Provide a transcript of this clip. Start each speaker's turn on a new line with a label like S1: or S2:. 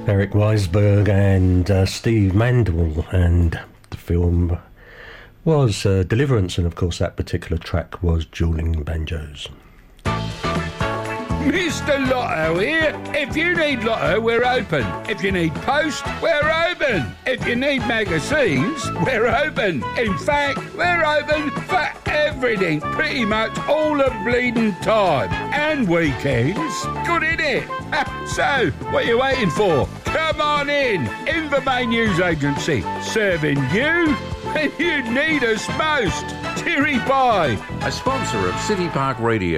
S1: Eric Weisberg and Steve Mandel, and the film was Deliverance, and of course that particular track was Dueling Banjos.
S2: Mr. Lotto here. If you need Lotto, we're open. If you need post, we're open. If you need magazines, we're open. In fact, we're open for everything, pretty much all the bleeding time. And weekends. Good, innit? So, what are you waiting for? Come on in. Invermain News Agency. Serving you when you need us most. Cheery pie.
S3: A sponsor of City Park Radio.